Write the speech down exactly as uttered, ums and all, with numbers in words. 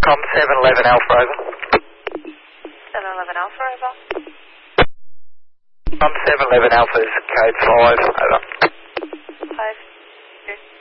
Com seven eleven Alpha, over. seven eleven Alpha, over. Com seven eleven Alpha is code five, over.